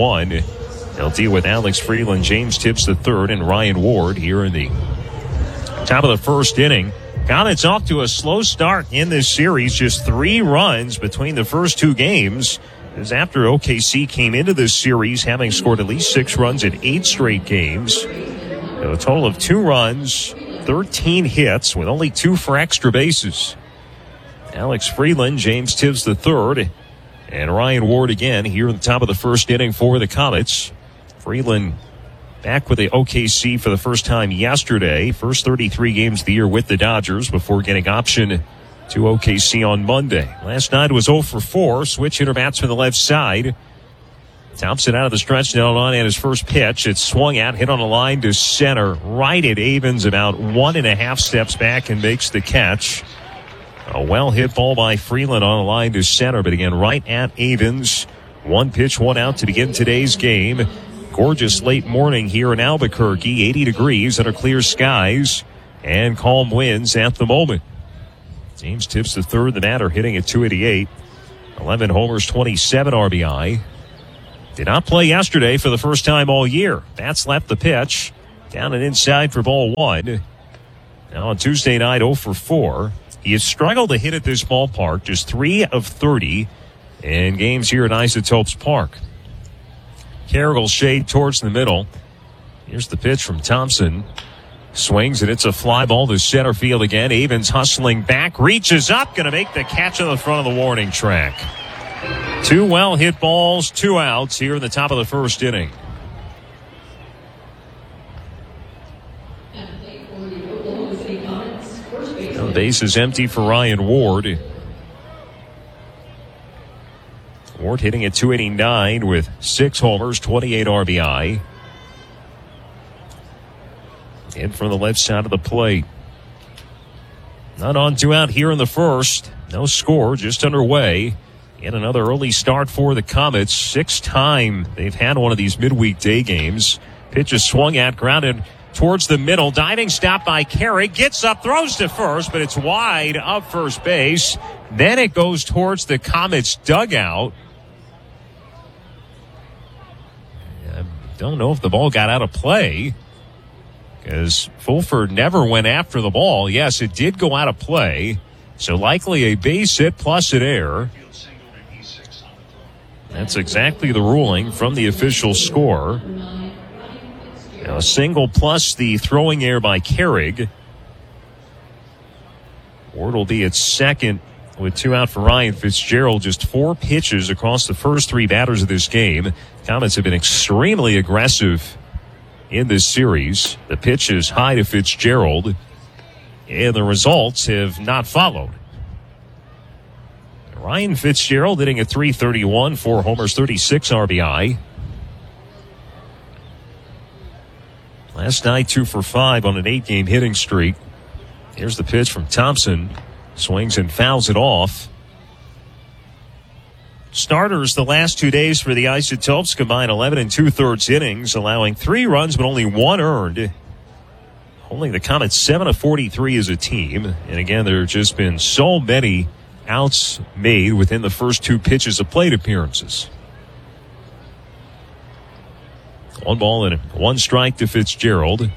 .301. They'll deal with Alex Freeland, James Tibbs III, and Ryan Ward here in the top of the first inning. Comets off to a slow start in this series. Just 3 runs between the first 2 games. As after OKC came into this series, having scored at least 6 runs in 8 straight games. A total of 2 runs, 13 hits, with only 2 for extra bases. Alex Freeland, James Tibbs III, and Ryan Ward again here at the top of the first inning for the Comets. Freeland back with the OKC for the first time yesterday. First 33 games of the year with the Dodgers before getting option to OKC on Monday. Last night was 0 for 4. Switch hitter bats from the left side. Thompson out of the stretch now on at his first pitch. It's swung at, hit on a line to center, right at Avens, about 1.5 steps back, and makes the catch. A well-hit ball by Freeland on a line to center, but again, right at Avens. 1 pitch, 1 out to begin today's game. Gorgeous late morning here in Albuquerque. 80 degrees under clear skies and calm winds at the moment. James tips the third. The Natter hitting at 288. 11 homers, 27 RBI. Did not play yesterday for the first time all year. Bats left the pitch. Down and inside for ball 1. Now on Tuesday night, 0 for 4. He has struggled to hit at this ballpark. Just 3 of 30 in games here at Isotopes Park. Carrigal shade towards the middle. Here's the pitch from Thompson. Swings, and it's a fly ball to center field again. Avens hustling back, reaches up, going to make the catch on the front of the warning track. 2 well-hit balls, 2 outs here in the top of the first inning. The base is empty for Ryan Ward. Ward hitting at 289 with 6 homers, 28 RBI. In from the left side of the plate. Not on 2 out here in the first. No score, just underway. And another early start for the Comets. 6th time they've had one of these midweek day games. Pitch is swung at, grounded towards the middle. Diving stop by Carey. Gets up, throws to first, but it's wide up first base. Then it goes towards the Comets dugout. I don't know if the ball got out of play, because Fulford never went after the ball. Yes, it did go out of play. So likely a base hit plus an error. That's exactly the ruling from the official score. Now a single plus the throwing error by Carrig. Ward will be at second with 2 out for Ryan Fitzgerald. Just 4 pitches across the first 3 batters of this game. Comets have been extremely aggressive in this series. The pitch is high to Fitzgerald, and the results have not followed. Ryan Fitzgerald hitting at .331, 4 homers, 36 RBI. Last night, 2 for 5 on an 8-game hitting streak. Here's the pitch from Thompson. Swings and fouls it off. Starters the last 2 days for the Isotopes combined 11 2/3 innings, allowing 3 runs but only 1 earned. Holding the Comets 7 of 43 as a team. And again, there have just been so many outs made within the first 2 pitches of plate appearances. 1 ball and 1 strike to Fitzgerald.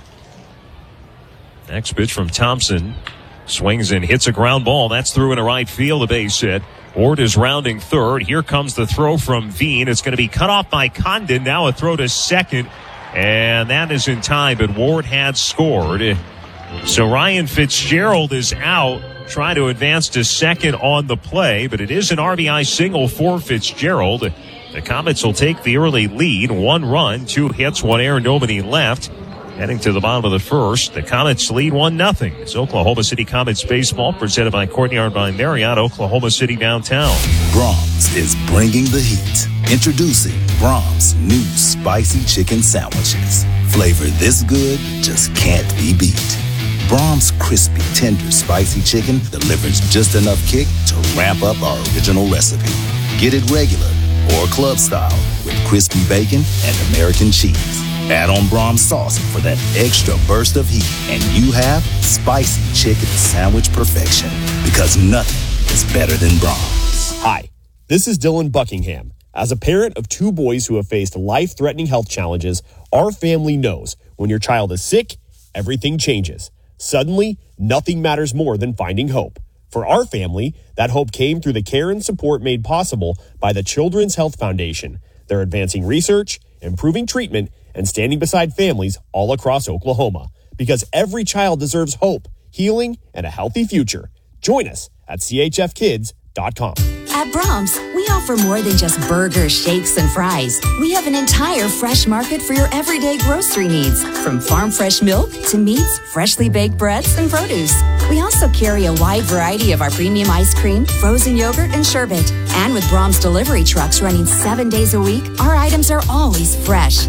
Next pitch from Thompson. Swings and hits a ground ball. That's through into right field, a base hit. Ward is rounding third. Here comes the throw from Veen. It's going to be cut off by Condon. Now a throw to second. And that is in time, but Ward had scored. So Ryan Fitzgerald is out, trying to advance to second on the play, but it is an RBI single for Fitzgerald. The Comets will take the early lead. 1 run, 2 hits, 1 error, nobody left. Heading to the bottom of the first, the Comets lead 1-0. It's Oklahoma City Comets baseball, presented by Courtyard by Marriott, Oklahoma City downtown. Brahms is bringing the heat. Introducing Brahms new spicy chicken sandwiches. Flavor this good just can't be beat. Brahms crispy, tender, spicy chicken delivers just enough kick to ramp up our original recipe. Get it regular or club style with crispy bacon and American cheese. Add on Brahms sauce for that extra burst of heat, and you have spicy chicken sandwich perfection, because nothing is better than Brahms. Hi, this is Dylan Buckingham. As a parent of 2 boys who have faced life-threatening health challenges, our family knows when your child is sick, everything changes. Suddenly, nothing matters more than finding hope. For our family, that hope came through the care and support made possible by the Children's Health Foundation. They're advancing research, improving treatment, and standing beside families all across Oklahoma. Because every child deserves hope, healing, and a healthy future. Join us at chfkids.com. At Brahms, we offer more than just burgers, shakes, and fries. We have an entire fresh market for your everyday grocery needs, from farm fresh milk to meats, freshly baked breads, and produce. We also carry a wide variety of our premium ice cream, frozen yogurt, and sherbet. And with Brahms delivery trucks running 7 days a week, our items are always fresh.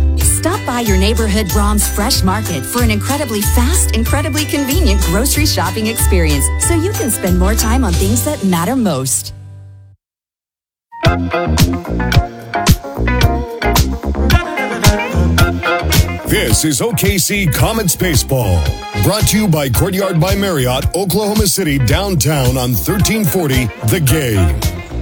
Stop by your neighborhood Brahms Fresh Market for an incredibly fast, incredibly convenient grocery shopping experience so you can spend more time on things that matter most. This is OKC Comets Baseball. Brought to you by Courtyard by Marriott, Oklahoma City, downtown on 1340 The Game.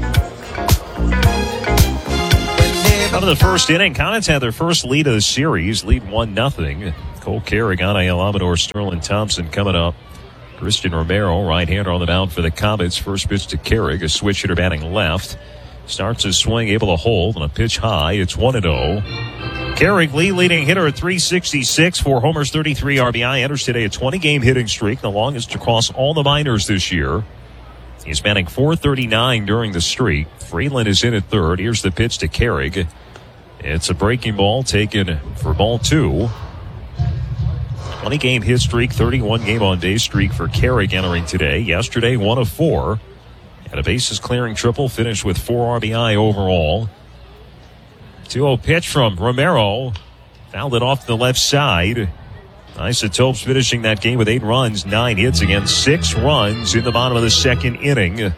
Out of the first inning, Comets had their first lead of the series, lead 1-0. Cole Carrick, Ana Alabador, Sterling Thompson coming up. Christian Romero, right-hander on the mound for the Comets. First pitch to Carrick, a switch hitter batting left. Starts his swing, able to hold on a pitch high. It's 1-0. Carrick, leading hitter at 366, 4 homers, 33 RBI. Enters today a 20-game hitting streak, the longest across all the minors this year. He's batting .439 during the streak. Freeland is in at third. Here's the pitch to Carrick. It's a breaking ball taken for ball 2. 20-game hit streak, 31-game on-base streak for Carrick entering today. Yesterday, 1 of 4. Had a bases-clearing triple, finished with 4 RBI overall. 2-0 pitch from Romero. Fouled it off to the left side. Isotopes finishing that game with 8 runs, 9 hits against 6 runs in the bottom of the second inning.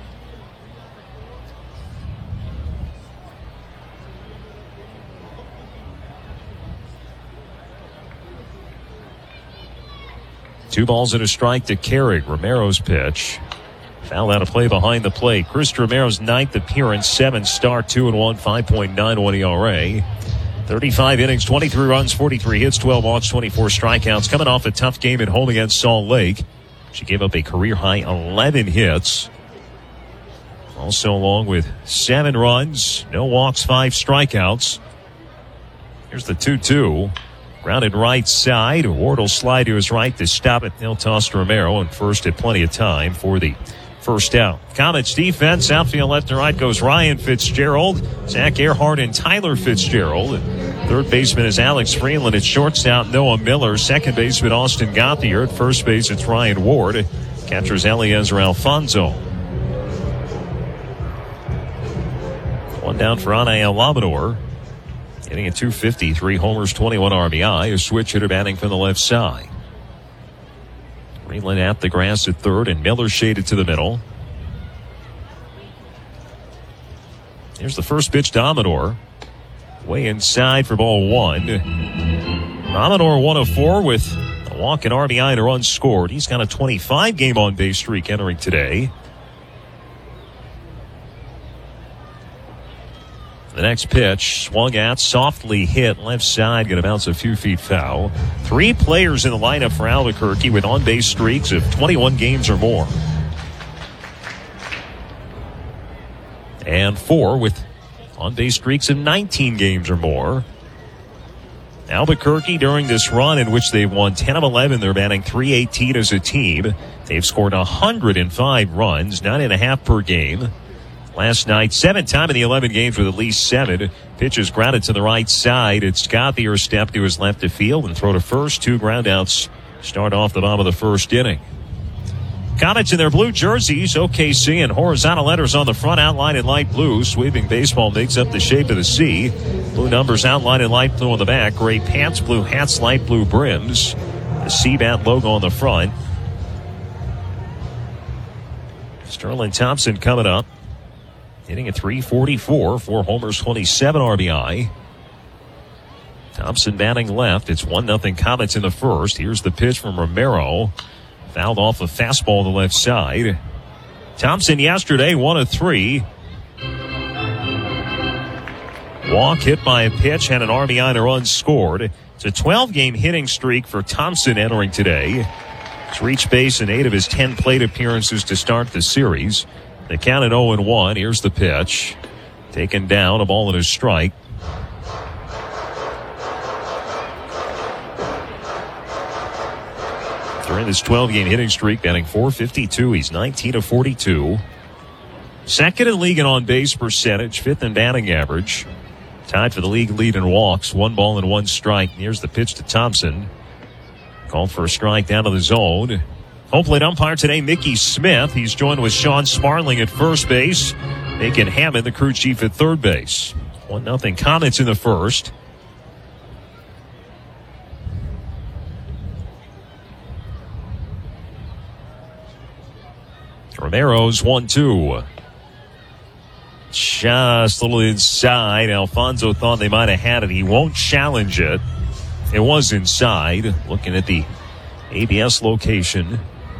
Two balls and a strike to Carrick. Romero's pitch. Foul out of play behind the plate. Chris Romero's 9th appearance, 7-star, 2-1, 5.91 ERA. 35 innings, 23 runs, 43 hits, 12 walks, 24 strikeouts. Coming off a tough game at home against Salt Lake. She gave up a career-high 11 hits. Also along with 7 runs, no walks, 5 strikeouts. Here's the 2-2. Grounded right side. Ward will slide to his right to stop it. They'll toss to Romero, and first had plenty of time for the first out. Comets defense, outfield left and right goes Ryan Fitzgerald, Zach Earhart, and Tyler Fitzgerald. Third baseman is Alex Freeland. At shortstop, Noah Miller. Second baseman, Austin Gauthier. At first base, it's Ryan Ward. Catcher's Eliezer Alfonso. One down for Ana Alabador. Hitting at .250, 3 homers, 21 RBI. A switch hitter batting from the left side. Freeland at the grass at third, and Miller shaded to the middle. Here's the first pitch to Amador. Way inside for ball 1. Amador 1 of 4 with a walk and RBI and a run scored. He's got a 25-game on-base streak entering today. The next pitch, swung at, softly hit, left side, going to bounce a few feet foul. 3 players in the lineup for Albuquerque with on-base streaks of 21 games or more. And 4 with on-base streaks of 19 games or more. Albuquerque, during this run in which they've won 10 of 11, they're batting .318 as a team. They've scored 105 runs, 9.5 per game. Last night, 7th time in the 11 games with at least 7. Pitches grounded to the right side. It's Gauthier step to his left to field and throw to first. 2 groundouts start off the bottom of the first inning. Comets in their blue jerseys, OKC, and horizontal letters on the front, outlined in light blue. Sweeping baseball makes up the shape of the C. Blue numbers outlined in light blue on the back. Gray pants, blue hats, light blue brims. The C-Bat logo on the front. Sterling Thompson coming up. Hitting at .344, 4 homers, 27 RBI. Thompson batting left. It's 1-0 Comets in the first. Here's the pitch from Romero. Fouled off a fastball to the left side. Thompson yesterday, 1 of 3. Walk hit by a pitch, had an RBI and a run scored. It's a 12-game hitting streak for Thompson entering today. He's reached base in 8 of his 10 plate appearances to start the series. The count at 0-1. Here's the pitch. Taken down, a ball and a strike. During this 12-game hitting streak, batting .452. He's 19 of 42. Second in league in on-base percentage, 5th in batting average. Tied for the league lead in walks. 1 ball and 1 strike. Here's the pitch to Thompson. Called for a strike down to the zone. Home plate umpire today, Mickey Smith. He's joined with Sean Sparling at first base. Macon Hammond, the crew chief, at third base. 1-0 Comets in the first. Romero's 1-2. Just a little inside. Alfonso thought they might have had it. He won't challenge it. It was inside. Looking at the ABS location.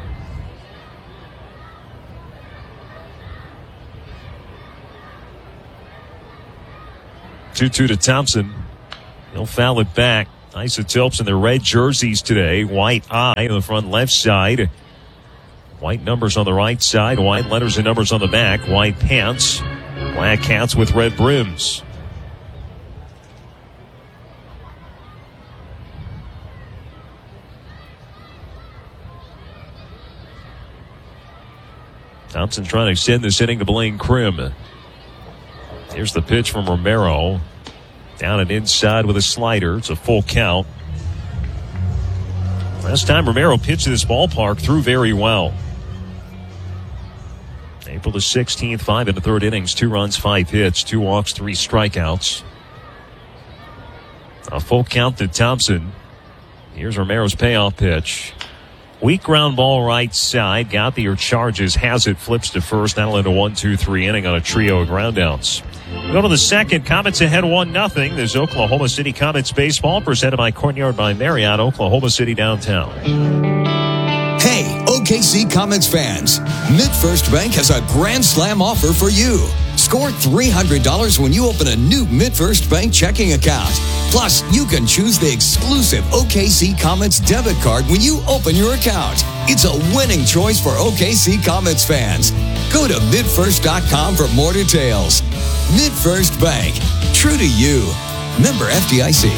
Two to Thompson. He'll foul it back. Isotopes in their red jerseys today. White eye on the front left side. White numbers on the right side. White letters and numbers on the back. White pants. Black hats with red brims. Thompson trying to extend this inning to Blaine Krim. Here's the pitch from Romero. Down and inside with a slider. It's a full count. Last time Romero pitched in this ballpark, threw very well. April the 16th, 5 1/3 innings, 2 runs, 5 hits, 2 walks, 3 strikeouts. A full count to Thompson. Here's Romero's payoff pitch. Weak ground ball right side. Gauthier charges, has it, flips to first. That'll end a 1-2-3 inning on a trio of groundouts. We go to the second. Comets ahead 1-0. There's Oklahoma City Comets baseball presented by Courtyard by Marriott, Oklahoma City downtown. Hey, OKC Comets fans, MidFirst Bank has a Grand Slam offer for you. Score $300 when you open a new MidFirst Bank checking account. Plus, you can choose the exclusive OKC Comets debit card when you open your account. It's a winning choice for OKC Comets fans. Go to midfirst.com for more details. MidFirst Bank, true to you. Member FDIC.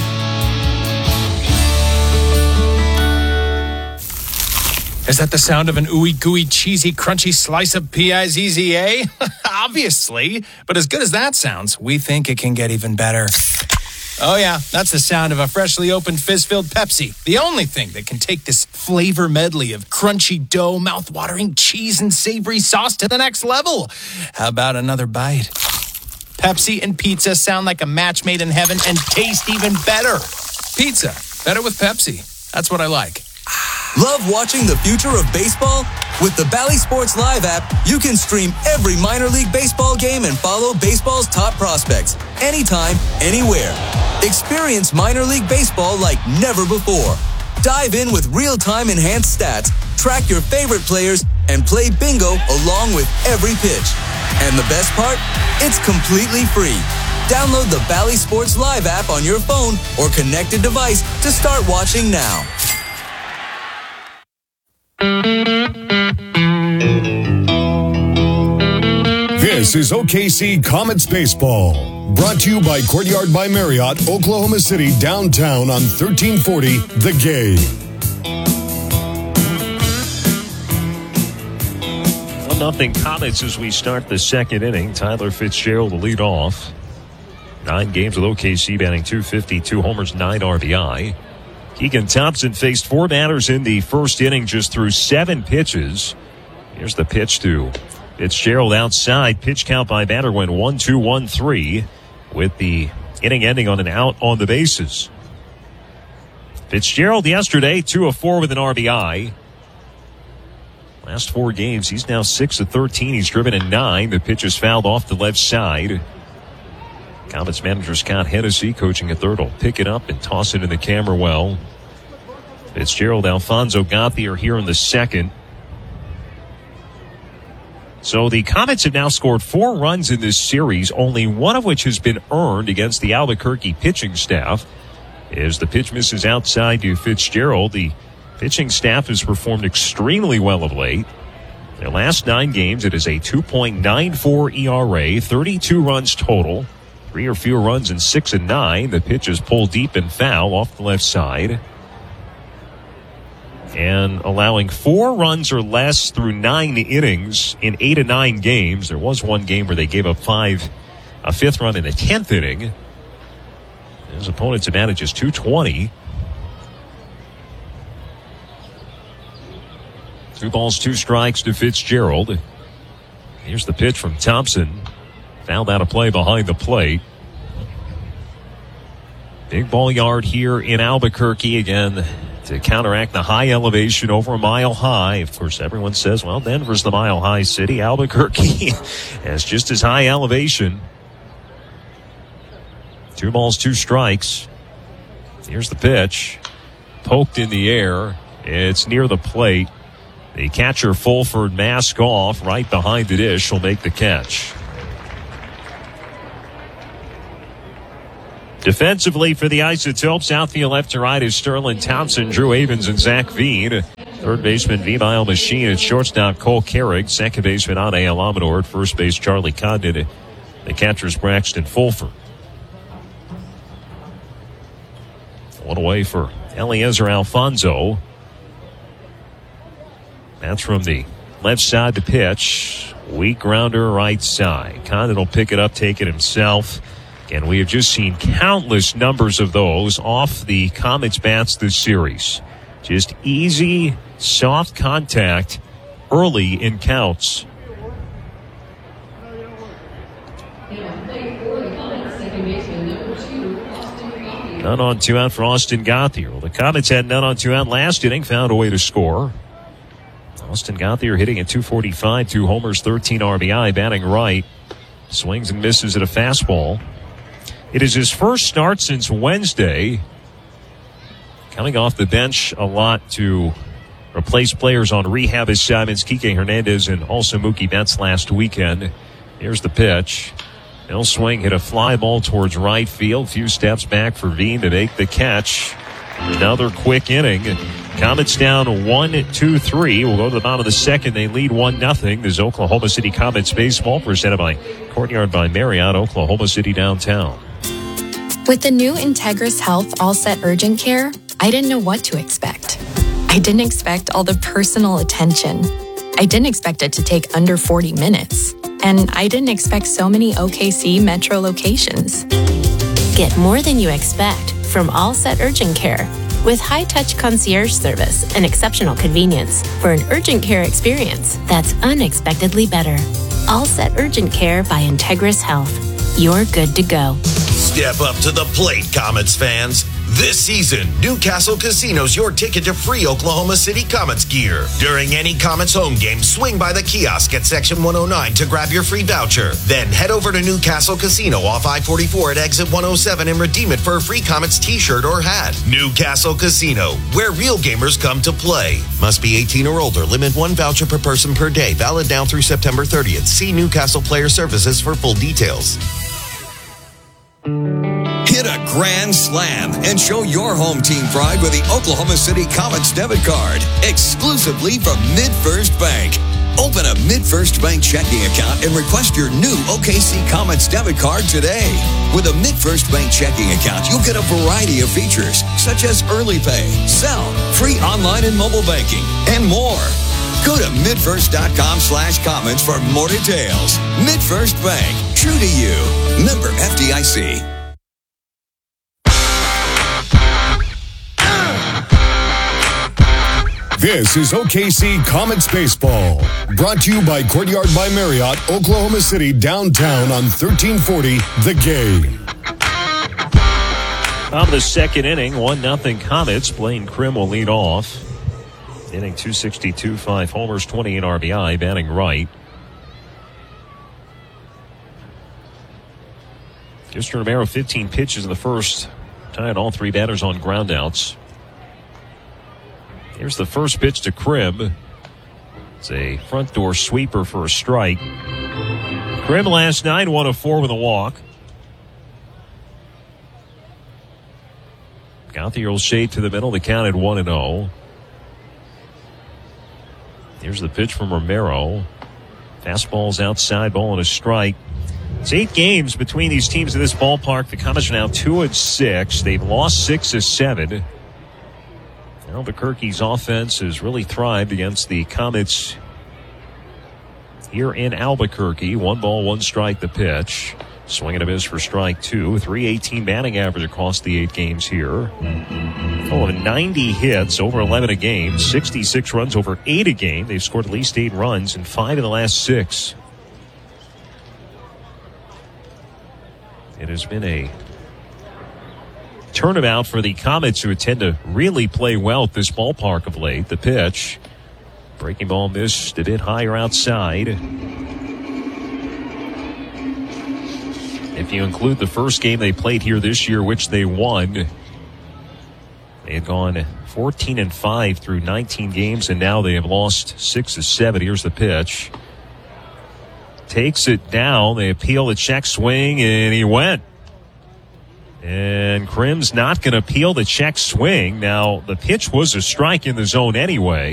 Is that the sound of an ooey gooey cheesy crunchy slice of P-I-Z-Z-A? Obviously, but as good as that sounds, we think it can get even better. Oh yeah, that's the sound of a freshly opened fizz-filled Pepsi. The only thing that can take this flavor medley of crunchy dough, mouth-watering cheese, and savory sauce to the next level. How about another bite? Pepsi and pizza sound like a match made in heaven and taste even better. Pizza, better with Pepsi. That's what I like. Love watching the future of baseball? With the Bally Sports Live app, you can stream every minor league baseball game and follow baseball's top prospects anytime, anywhere. Experience minor league baseball like never before. Dive in with real-time enhanced stats, track your favorite players, and play bingo along with every pitch. And the best part? It's completely free. Download the Bally Sports Live app on your phone or connected device to start watching now. This is OKC Comets Baseball, brought to you by Courtyard by Marriott, Oklahoma City, downtown on 1340 The Game. 1-0 Comets as we start the second inning. Tyler Fitzgerald will lead off. 9 games with OKC, batting .250, 2 homers, 9 RBI. Keegan Thompson faced 4 batters in the first inning, just threw 7 pitches. Here's the pitch to Fitzgerald outside. Pitch count by batter went 1-2-1-3 with the inning ending on an out on the bases. Fitzgerald yesterday 2 of 4 with an RBI. Last 4 games he's now 6 of 13. He's driven in 9. The pitch is fouled off the left side. Comets manager Scott Hennessy, coaching at third, will pick it up and toss it in the camera well. Fitzgerald, Alfonso Gauthier here in the second. So the Comets have now scored 4 runs in this series, only one of which has been earned against the Albuquerque pitching staff. As the pitch misses outside to Fitzgerald, the pitching staff has performed extremely well of late. Their last 9 games, it is a 2.94 ERA, 32 runs total. 3 or fewer runs in 6 and 9. The pitch is pulled deep and foul off the left side. And allowing 4 runs or less through 9 innings in 8 of 9 games. There was one game where they gave up a 5th run in the 10th inning. His opponent's advantage is .220. 2 balls, 2 strikes to Fitzgerald. Here's the pitch from Thompson. Fouled out of play behind the plate. Big ball yard here in Albuquerque. Again, to counteract the high elevation over a mile high. Of course, everyone says, well, Denver's the mile high city. Albuquerque has just as high elevation. 2 balls, 2 strikes. Here's the pitch. Poked in the air. It's near the plate. The catcher, Fulford, mask off right behind the dish. Will make the catch. Defensively for the Isotopes, outfield left to right is Sterling Thompson, Drew Avens, and Zach Veen. Third baseman, V-Mile Machine. At shortstop, Cole Carrick. Second baseman, Ade Alamador. At first base, Charlie Condon. The catcher's Braxton Fulford. One away for Eliezer Alfonso. That's from the left side to pitch. Weak grounder right side. Condon will pick it up, take it himself. And we have just seen countless numbers of those off the Comets bats this series. Just easy, soft contact early in counts. None on 2 out for Austin Gauthier. Well, the Comets had none on 2 out last inning, found a way to score. Austin Gauthier hitting at .245, 2 homers, 13 RBI, batting right. Swings and misses at a fastball. It is his first start since Wednesday. Coming off the bench a lot to replace players on rehab assignments. Kike Hernandez and also Mookie Betts last weekend. Here's the pitch. He'll swing, hit a fly ball towards right field. Few steps back for Veen to make the catch. Another quick inning. Comets down 1-2-3. We'll go to the bottom of the second. They lead 1-0. This is Oklahoma City Comets baseball, presented by Courtyard by Marriott, Oklahoma City downtown. With the new Integris Health All Set Urgent Care, I didn't know what to expect. I didn't expect all the personal attention. I didn't expect it to take under 40 minutes. And I didn't expect so many OKC Metro locations. Get more than you expect from All Set Urgent Care. With high-touch concierge service and exceptional convenience for an urgent care experience that's unexpectedly better. All Set Urgent Care by Integris Health. You're good to go. Step up to the plate, Comets fans. This season, Newcastle Casino's your ticket to free Oklahoma City Comets gear. During any Comets home game, swing by the kiosk at Section 109 to grab your free voucher. Then head over to Newcastle Casino off I-44 at Exit 107 and redeem it for a free Comets t-shirt or hat. Newcastle Casino, where real gamers come to play. Must be 18 or older. Limit 1 voucher per person per day. Valid now through September 30th. See Newcastle Player Services for full details. Hit a grand slam and show your home team pride with the Oklahoma City Comets debit card, exclusively from MidFirst Bank. Open a MidFirst Bank checking account and request your new OKC Comets debit card today. With a MidFirst Bank checking account, you'll get a variety of features, such as early pay, sell, free online and mobile banking, and more. Go to midfirst.com/comments for more details. MidFirst Bank, true to you. Member FDIC. This is OKC Comets Baseball, brought to you by Courtyard by Marriott, Oklahoma City, downtown on 1340 The Game. Top of the second inning, 1-0 Comets. Blaine Krim will lead off. Inning 262, 5 homers, 28 RBI, batting right. Mr. Romero, 15 pitches in the first. Tied all 3 batters on groundouts. Here's the first pitch to Krim. It's a front door sweeper for a strike. Krim last night, 1 of 4 with a walk. Gauthier will shade to the middle. The count at 1-0. Here's the pitch from Romero. Fastball's outside, ball and a strike. It's 8 games between these teams in this ballpark. The Comets are now 2-6. They've lost 6 of 7. Albuquerque's offense has really thrived against the Comets here in Albuquerque. 1 ball, 1 strike the pitch. Swing and a miss for strike 2. 318 batting average across the 8 games here. 90 hits, over 11 a game. 66 runs, over 8 a game. They've scored at least 8 runs in 5 of the last 6. It has been a turnabout for the Comets, who tend to really play well at this ballpark of late. The pitch. Breaking ball missed a bit higher outside. If you include the first game they played here this year, which they won, they had gone 14-5 through 19 games, and now they have lost 6 of 7. Here's the pitch. Takes it down. They appeal the check swing, and he went. And Krim's not going to appeal the check swing. Now, the pitch was a strike in the zone anyway.